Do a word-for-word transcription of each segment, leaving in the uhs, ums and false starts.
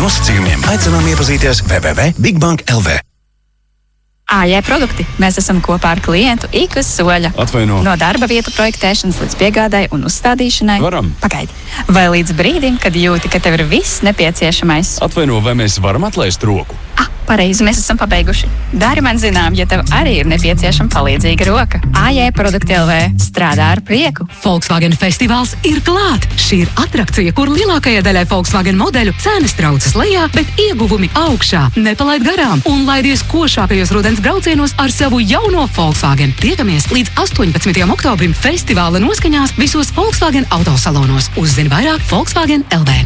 un nosacījumiem aicinām iepazīties w w w punkt bigbank punkt l v. A J produkti. Mēs esam kopā ar klientu ik uz soļa. Atvaino. No darba vietu projektēšanas līdz piegādai un uzstādīšanai. Varam. Pagaidi. Vai līdz brīdim, kad jūti, ka tev ir viss nepieciešamais. Atvaino, vai mēs varam atlaist roku? Ah, pareizi, mēs esam pabeiguši. Dari man zinām, ja tev arī ir nepieciešama palīdzīga roka. A J produkti L V strādā ar prieku. Volkswagen festivāls ir klāt. Šī ir atrakcija, kur lielākajai daļai Volkswagen modeļu cenas traucas lejā, bet ieguvumi augšā. Nepalaid garām un laidies košākajos rudens braucienos ar savu jauno Volkswagen. Tiekamies līdz astoņpadsmitajam oktobrim festivāla noskaņās visos Volkswagen autosalonos. Uzzini vairāk Volkswagen L V.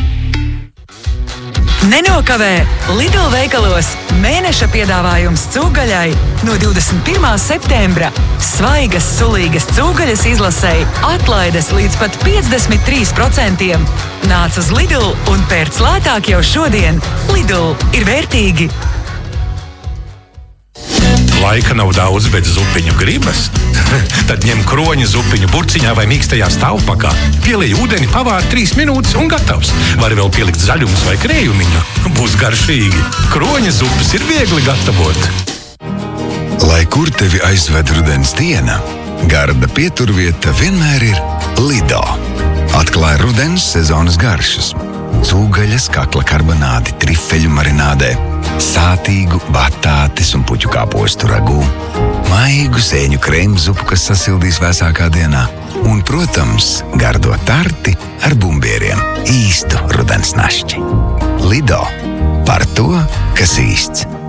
Nenokavē! Lidl veikalos mēneša piedāvājums cūgaļai no divdesmit pirmā septembra. Svaigas, sulīgas cūgaļas izlasei atlaides līdz pat piecdesmit trīs procentiem. Nāc uz Lidl un pērc lētāk jau šodien. Lidl ir vērtīgi! Laika nav daudz, bet zupiņu gribas? Tad ņem kroņa zupiņu burciņā vai mīkstajā stāvpakā. Pielej ūdeni, pavāri trīs minūtes un gatavs. Vari vēl pielikt zaļumus vai krējumiņu. Būs garšīgi. Kroņa zupas ir viegli gatavot. Lai kur tevi aizved rudens diena, garda pieturvieta vienmēr ir Lido. Atklāj rudens sezonas garšas. Cūgaļas, kakla karbonādi, trifeļu marinādē, sātīgu batātes un puķu kāpostu ragū, maigu sēņu krēmu zupu, kas sasildīs vēsākā dienā, un, protams, gardo tarti ar bumbieriem. Īstu rudens našķi. Lido. Par to, kas īsts.